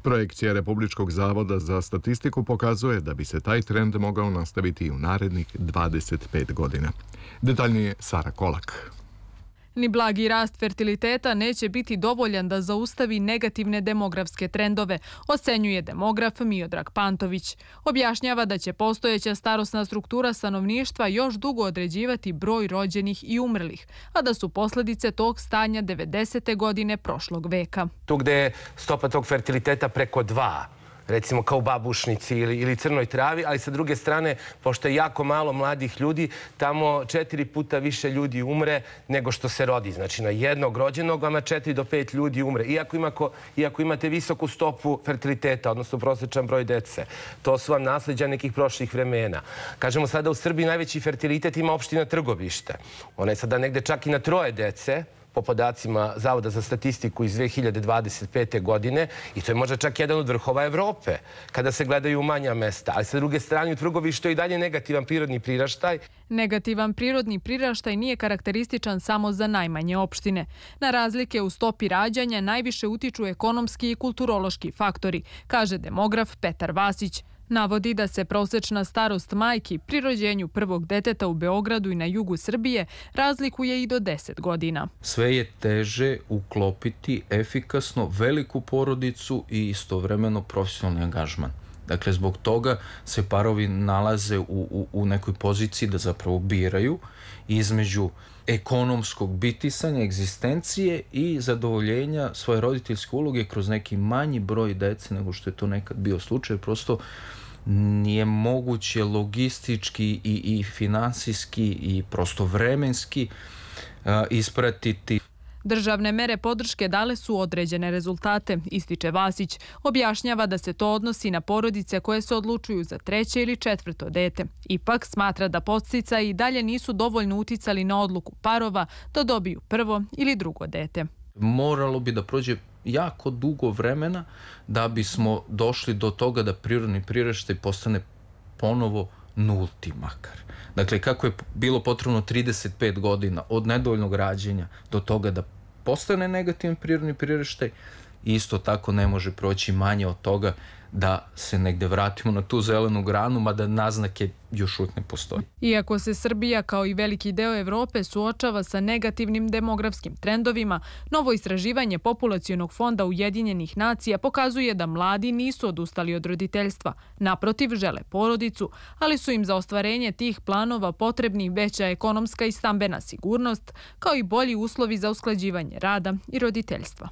Projekcija Republičkog zavoda za statistiku pokazuje da bi se taj trend mogao nastaviti i u narednih 25 godina. Detaljnije Sara Kolak. Ni blagi rast fertiliteta neće biti dovoljan da zaustavi negativne demografske trendove, ocenjuje demograf Miodrag Pantović. Objašnjava da će postojeća starosna struktura stanovništva još dugo određivati broj rođenih i umrlih, a da su posljedice tog stanja 90. godine prošlog veka. Tu gde je stopa tog fertiliteta preko 2, recimo kao u Babušnici ili Crnoj Travi, ali sa druge strane, pošto je jako malo mladih ljudi, tamo 4 puta više ljudi umre nego što se rodi. Znači, na jednog rođenog vama 4 do 5 ljudi umre. Iako imate visoku stopu fertiliteta, odnosno prosječan broj dece. To su vam nasleđa nekih prošlih vremena. Kažemo sada u Srbiji najveći fertilitet ima opština Trgovište. Ona je sada negde čak i na 3 dece, po podacima Zavoda za statistiku iz 2025. godine, i to je možda čak jedan od vrhova Evrope, kada se gledaju u manja mesta. Ali sa druge strane, u Trgovištu je i dalje negativan prirodni priraštaj. Negativan prirodni priraštaj nije karakterističan samo za najmanje opštine. Na razlike u stopi rađanja najviše utiču ekonomski i kulturološki faktori, kaže demograf Petar Vasić. Navodi da se prosečna starost majki pri rođenju prvog deteta u Beogradu i na jugu Srbije razlikuje i do 10 godina. Sve je teže uklopiti efikasno veliku porodicu i istovremeno profesionalni angažman. Dakle, zbog toga se parovi nalaze u nekoj poziciji da zapravo biraju između ekonomskog bitisanja, egzistencije i zadovoljenja svoje roditeljske uloge kroz neki manji broj dece nego što je to nekad bio slučaj. Prosto nije moguće logistički i finansijski i prosto vremenski ispratiti. Državne mere podrške dale su određene rezultate, ističe Vasić. Objašnjava da se to odnosi na porodice koje se odlučuju za 3. ili 4. dete. Ipak smatra da podsticaji i dalje nisu dovoljno uticali na odluku parova da dobiju 1. ili 2. dete. Moralo bi da prođe jako dugo vremena da bismo došli do toga da prirodni priraštaj postane ponovo nulti makar. Dakle, kako je bilo potrebno 35 godina od nedovoljnog rađenja do toga da postane negativan prirodni priraštaj, isto tako ne može proći manje od toga da se negde vratimo na tu zelenu granu, mada naznake još uvijek ne postoji. Iako se Srbija, kao i veliki deo Evrope, suočava sa negativnim demografskim trendovima, novo istraživanje Populacionog fonda Ujedinjenih nacija pokazuje da mladi nisu odustali od roditeljstva. Naprotiv, žele porodicu, ali su im za ostvarenje tih planova potrebni veća ekonomska i stambena sigurnost, kao i bolji uslovi za usklađivanje rada i roditeljstva.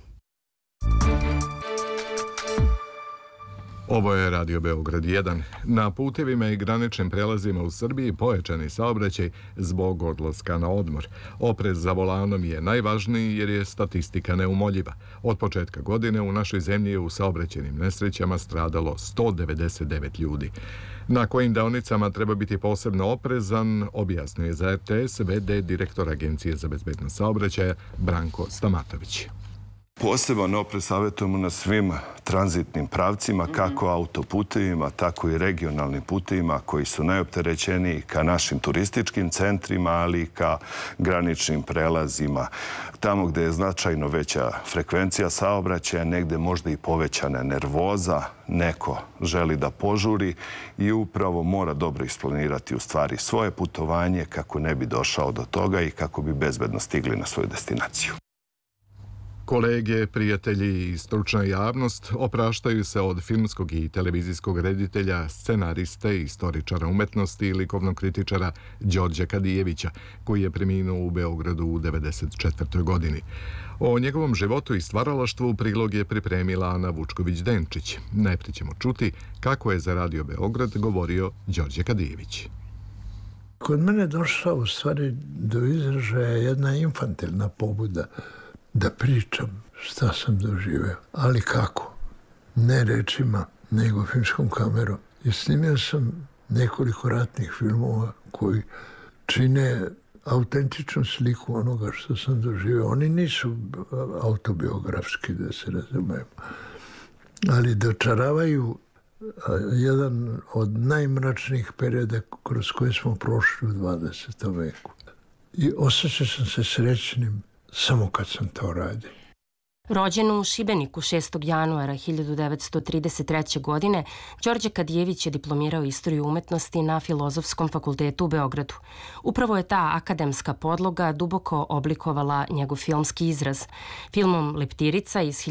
Ovo je Radio Beograd 1. Na putevima i graničnim prelazima u Srbiji pojačani saobraćaj zbog odlaska na odmor. Oprez za volanom je najvažniji jer je statistika neumoljiva. Od početka godine u našoj zemlji je u saobraćajnim nesrećama stradalo 199 ljudi. Na kojim deonicama treba biti posebno oprezan, objasnio je za RTS v.d. direktor Agencije za bezbednost saobraćaja Branko Stamatović. Poseban oprez savjetujemo na svim tranzitnim pravcima, kako autoputevima, tako i regionalnim putevima koji su najopterećeniji ka našim turističkim centrima, ali i ka graničnim prelazima. Tamo gde je značajno veća frekvencija saobraćaja, negde možda i povećana nervoza, neko želi da požuri i upravo mora dobro isplanirati u stvari svoje putovanje kako ne bi došao do toga i kako bi bezbedno stigli na svoju destinaciju. Kolege, prijatelji i stručna javnost opraštaju se od filmskog i televizijskog reditelja, scenariste, istoričara umetnosti i likovnog kritičara Đorđa Kadijevića, koji je preminuo u Beogradu u 1994. godini. O njegovom životu i stvaralaštvu prilog je pripremila Ana Vučković-Denčić. Najprije ćemo čuti kako je za Radio Beograd govorio Đorđe Kadijević. Kod mene došla u stvari do izražaja jedna infantilna pobuda da pričam šta sam doživeo. Ali kako? Ne rečima, nego filmskom kamerom. I snimio sam nekoliko ratnih filmova koji čine autentičnu sliku onoga što sam doživeo. Oni nisu autobiografski, da se razumemo, ali dočaravaju jedan od najmračnijih perioda kroz koje smo prošli u 20. veku. I osjećao sam se srećnim samo kad sam to radio. Rođen u Šibeniku 6. januara 1933. godine, Đorđe Kadijević je diplomirao istoriju umetnosti na Filozofskom fakultetu u Beogradu. Upravo je ta akademska podloga duboko oblikovala njegov filmski izraz. Filmom Leptirica iz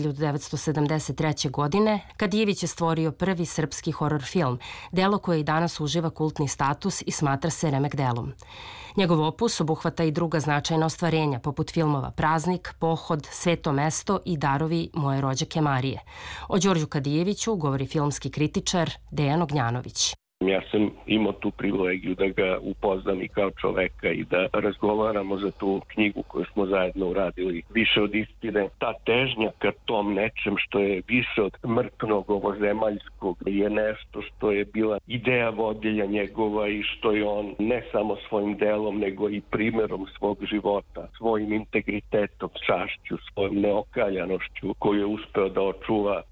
1973. godine Kadijević je stvorio prvi srpski horor film, delo koje i danas uživa kultni status i smatra se remek delom. Njegov opus obuhvata i druga značajna ostvarenja, poput filmova Praznik, Pohod, Sveto mesto i Darovi moje rođake Marije. O Đorđu Kadijeviću govori filmski kritičar Dejan Ognjanović. Ja sam imao tu privilegiju da ga upoznam i kao čoveka i da razgovaramo za tu knjigu koju smo zajedno uradili. Više od istine, ta težnja ka tom nečem što je više od mrtnog ovozemaljskog je nešto što je bila ideja vodilja njegova i što je on ne samo svojim delom nego i primerom svog života, svojim integritetom, čašću, svojom neokaljanošću koju je uspeo da očuva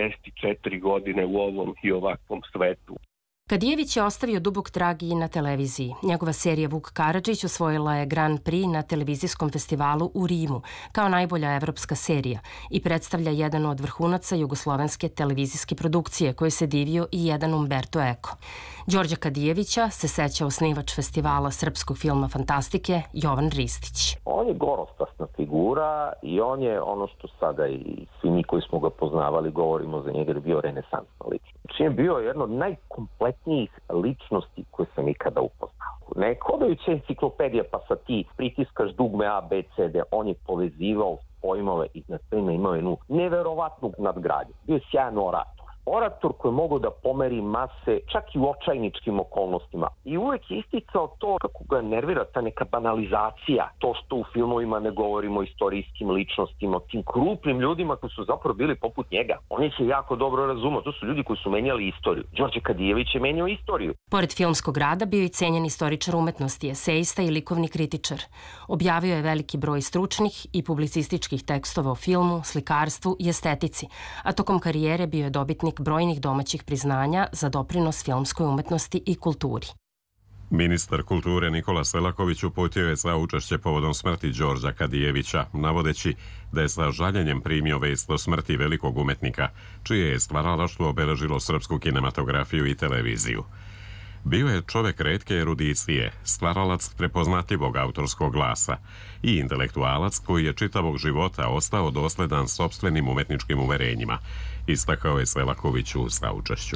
94 godine u ovom i ovakvom svetu. Kadijević je ostavio dubok trag i na televiziji. Njegova serija Vuk Karadžić osvojila je Grand Prix na televizijskom festivalu u Rimu kao najbolja evropska serija i predstavlja jedan od vrhunaca jugoslovenske televizijske produkcije koje se divio i jedan Umberto Eco. Đorđa Kadijevića se seća osnivač festivala srpskog filma fantastike Jovan Ristić. On je gorostasna figura i on je ono što sada i svi mi koji smo ga poznavali govorimo za njega, jer je bio renesansna ličnost. Znači je bio jedno od najkompletnijih ličnosti koje sam ikada upoznao. Ne hodajuća enciklopedija pa sad ti pritiskaš dugme A, B, C, D, on je povezivao pojmove i na svima imao jednu neverovatnu nadgradnju. Bio je sjajan orator. Orator koji je mogao da pomeri mase čak i u očajničkim okolnostima. I uvek je isticao to kako ga nervira ta neka banalizacija, to što u filmovima ne govorimo o istorijskim ličnostima, o tim krupnim ljudima koji su zapravo bili poput njega. On ih je jako dobro razumao, to su ljudi koji su menjali istoriju. Đorđe Kadijević je menjao istoriju. Pored filmskog rada bio je cenjen istoričar umetnosti, esejista i likovni kritičar. Objavio je veliki broj stručnih i publicističkih tekstova o filmu, slikarstvu i estetici, a tokom karijere bio je dobitnik brojnih domaćih priznanja za doprinos filmskoj umetnosti i kulturi. Ministar kulture Nikola Selaković uputio je saučešće povodom smrti Đorđa Kadijevića, navodeći da je sa žaljenjem primio vest o smrti velikog umetnika, čije je stvaralaštvo obeležilo srpsku kinematografiju i televiziju. Bio je čovek retke erudicije, stvaralac prepoznatljivog autorskog glasa i intelektualac koji je čitavog života ostao dosledan sopstvenim umetničkim uverenjima, istakao je Selaković u saučešću.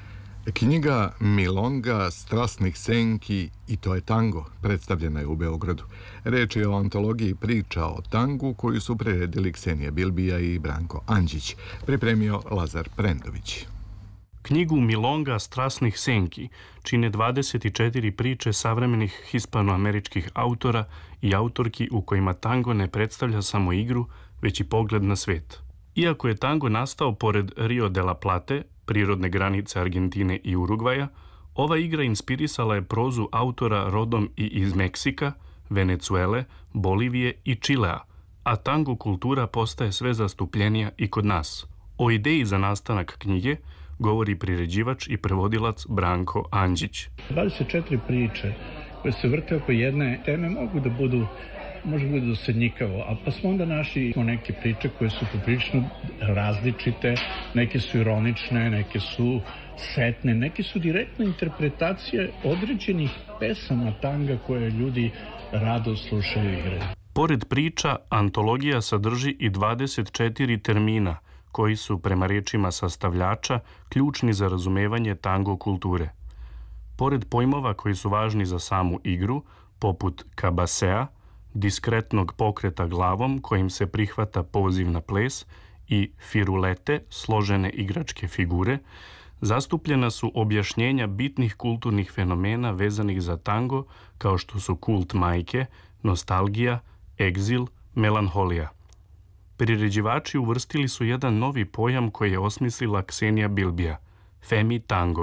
Knjiga Milonga strasnih senki i to je tango predstavljena je u Beogradu. Reč je o antologiji priča o tangu koju su priredili Ksenija Bilbija i Branko Andžić, pripremio Lazar Prendović. Knjigu Milonga strasnih senki čine 24 priče savremenih hispanoameričkih autora i autorki u kojima tango ne predstavlja samo igru, već i pogled na svet. Iako je tango nastao pored Rio de la Plate, prirodne granice Argentine i Urugvaja, ova igra inspirisala je prozu autora rodom i iz Meksika, Venecuele, Bolivije i Čilea, a tango kultura postaje sve zastupljenija i kod nas. O ideji za nastanak knjige govori priređivač i prevodilac Branko Andžić. 24 priče koje se vrte oko jedne teme može da budu dosadnjikavo, a pa smo onda našli neke priče koje su poprilično različite, neke su ironične, neke su setne, neke su direktne interpretacije određenih pesama tanga koje ljudi rado slušaju i igraju. Pored priča, antologija sadrži i 24 termina koji su, prema rečima sastavljača, ključni za razumevanje tango kulture. Pored pojmova koji su važni za samu igru, poput kabasea, diskretnog pokreta glavom kojim se prihvata poziv na ples, i firulete, složene igračke figure, zastupljena su objašnjenja bitnih kulturnih fenomena vezanih za tango, kao što su kult majke, nostalgija, egzil, melanholija. Priređivači uvrstili su jedan novi pojam koji je osmislila Ksenija Bilbija – femi tango.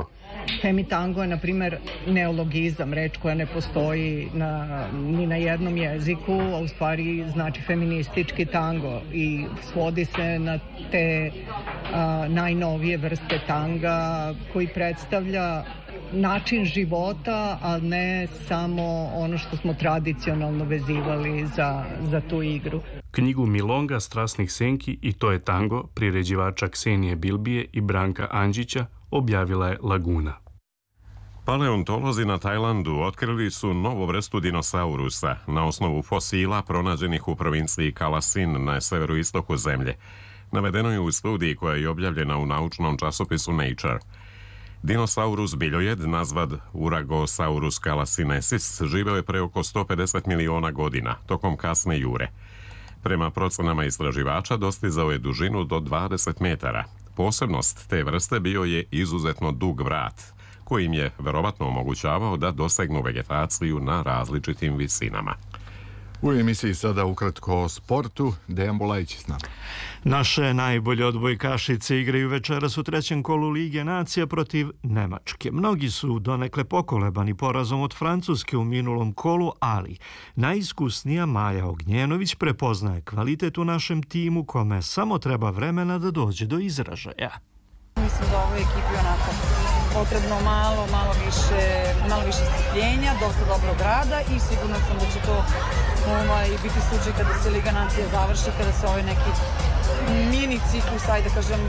Femitango je, na primjer, neologizam, reč koja ne postoji ni na jednom jeziku, a u stvari znači feministički tango i svodi se na te najnovije vrste tanga koji predstavlja način života, a ne samo ono što smo tradicionalno vezivali za tu igru. Knjigu Milonga strasnih senki i to je tango priređivača Ksenije Bilbije i Branka Andžića objavila je Laguna. Paleontolozi na Tajlandu otkrili su novu vrstu dinosaurusa na osnovu fosila pronađenih u provinciji Kalasin na severoistoku zemlje. Navedeno je u studiji koja je objavljena u naučnom časopisu Nature. Dinosaurus biljojed, nazvad Uragosaurus kalasinensis, živeo je pre oko 150 miliona godina, tokom kasne jure. Prema procenama istraživača dostizao je dužinu do 20 metara. Posebnost te vrste bio je izuzetno dug vrat, koji im je verovatno omogućavao da dosegnu vegetaciju na različitim visinama. U emisiji sada ukratko o sportu, Dejan Bulajić s nama. Naše najbolje odbojkašice igraju večeras u trećem kolu Lige nacija protiv Nemačke. Mnogi su donekle pokolebani porazom od Francuske u minulom kolu, ali najiskusnija Maja Ognjenović prepoznaje kvalitet u našem timu kome samo treba vremena da dođe do izražaja. Mislim da ovoj ekipi onako potrebno malo više strpljenja, dosta dobrog rada i sigurno sam da će to biti slučaj kada se Liga nacija završi, kada se ovaj neki mini ciklus, ajde da kažem,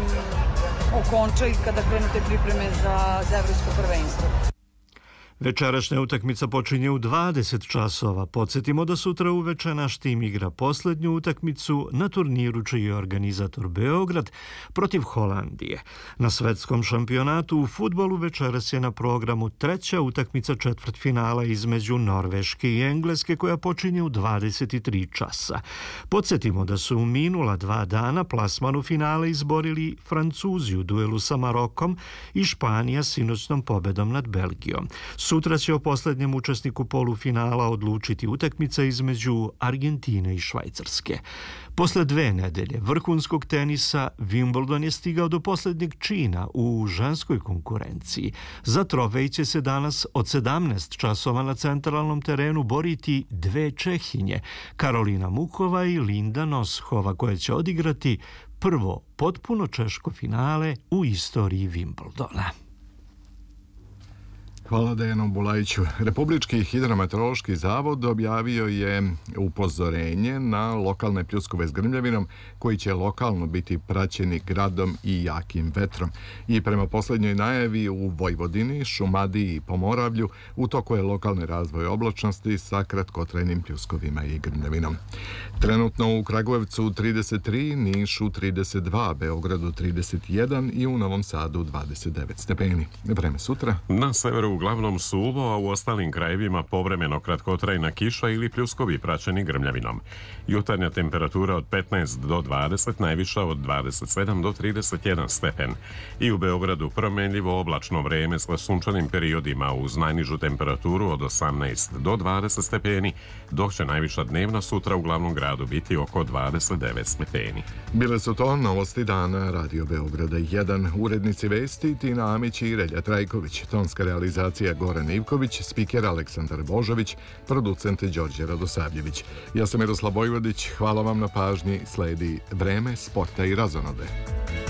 okonča i kada krenu te pripreme za evropsko prvenstvo. Večerašnja utakmica počinje u 20 časova. Podsjetimo da sutra uveče naš tim igra posljednju utakmicu na turniru čiji je organizator Beograd protiv Holandije. Na svetskom šampionatu u fudbalu večeras je na programu treća utakmica četvrtfinala između Norveške i Engleske koja počinje u 23 časa. Podsjetimo da su u minula 2 dana plasman u finale izborili Francuzi u duelu sa Marokom i Španija sinoćnom pobedom nad Belgijom. Sutra će o posljednjem učesniku polufinala odlučiti utakmica između Argentine i Švajcarske. Posle 2 nedelje vrhunskog tenisa, Wimbledon je stigao do posljednjeg čina u ženskoj konkurenciji. Za trofej će se danas od 17 časova na centralnom terenu boriti 2 Čehinje, Karolina Mukova i Linda Noshova, koje će odigrati prvo potpuno češko finale u istoriji Wimbledona. Hvala Dejanu Bulajiću. Republički hidrometeorološki zavod objavio je upozorenje na lokalne pljuskove s grmljavinom koji će lokalno biti praćeni gradom i jakim vetrom. I prema posljednjoj najavi u Vojvodini, Šumadiji i Pomoravlju u toku je lokalni razvoj oblačnosti sa kratkotrajnim pljuskovima i grmljavinom. Trenutno u Kragujevcu 33, Nišu 32, Beogradu 31 i u Novom Sadu 29 stepeni. Vreme sutra. Na severu uglavnom suvo, a u ostalim krajevima povremeno kratkotrajna kiša ili pljuskovi praćeni grmljavinom. Jutarnja temperatura od 15 do 20, najviša od 27 do 31 stepen. I u Beogradu promenljivo oblačno vreme sa sunčanim periodima uz najnižu temperaturu od 18 do 20 stepeni, dok će najviša dnevna sutra u glavnom gradu biti oko 29 stepeni. Bile su to novosti dana Radio Beograda 1. Urednici vesti Tina Amić i Relja Trajković, tonska realizacija Goran Ivković, spiker Aleksandar Božović, producent Đorđe Radosavljević. Ja sam Miroslav Vojvodić, hvala vam na pažnji, sledi Vreme, sporta i razonode.